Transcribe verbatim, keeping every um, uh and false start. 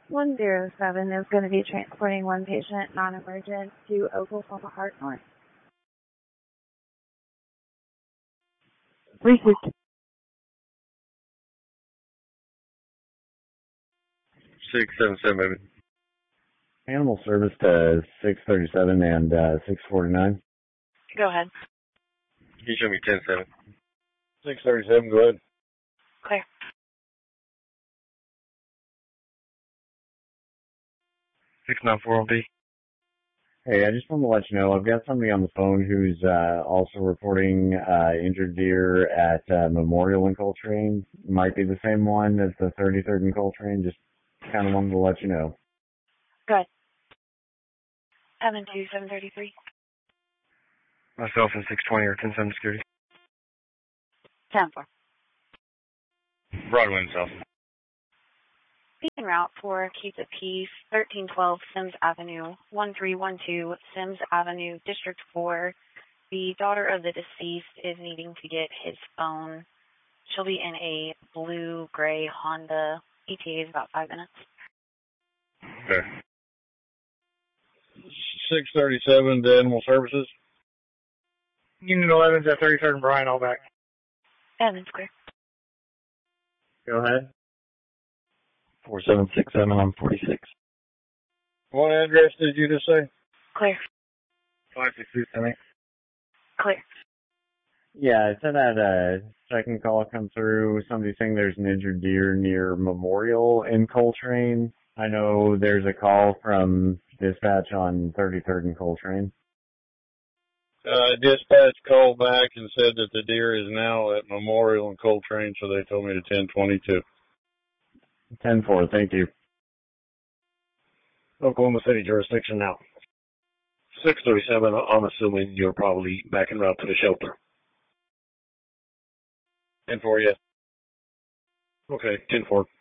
one zero seven is going to be transporting one patient, non-emergent, to Oklahoma Heart North. Research. six seven seven, baby. Animal service to six thirty-seven and uh, six forty-nine. Go ahead. You show me ten seven. six thirty-seven, go ahead. Clear. six nine four on B. Hey, I just want to let you know, I've got somebody on the phone who's uh, also reporting uh, injured deer at uh, Memorial and Coltrane. Might be the same one as the thirty-third and Coltrane. Just kind of wanted to let you know. Go ahead. seven two seven thirty-three. Myself and six twenty or ten seven security. ten four. Broadway himself. En route for Keep the Peace, thirteen twelve Sims Avenue, one three one two Sims Avenue, District four. The daughter of the deceased is needing to get his phone. She'll be in a blue-gray Honda. E T A is about five minutes. Okay. six thirty-seven to Animal Services. Unit eleven's at thirty-third and Bryan, all back. Evan's clear. Go ahead. four seven six seven on forty-six. What address did you just say? Clear. five six two seven eight. Clear. Yeah, I said I had a second call come through. Somebody saying there's an injured deer near Memorial in Coltrane. I know there's a call from dispatch on thirty-third and Coltrane. Uh, dispatch called back and said that the deer is now at Memorial and Coltrane, so they told me to ten twenty-two. ten four, thank you. Oklahoma City jurisdiction now. six thirty-seven, I'm assuming you're probably back en route to the shelter. ten four, yes. Okay, ten four.